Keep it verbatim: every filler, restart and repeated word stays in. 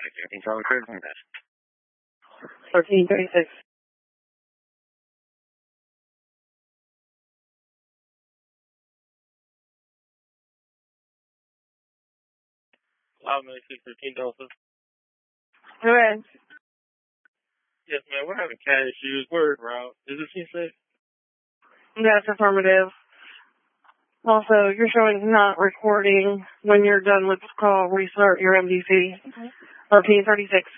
thirteen thirty-six. I'm at six fifteen Delta. Go ahead. Yes, ma'am. We're having cat issues. We're en route. Is this scene safe? That's affirmative. Also, you're showing not recording. When you're done with this call, restart your M D C. thirteen thirty-six.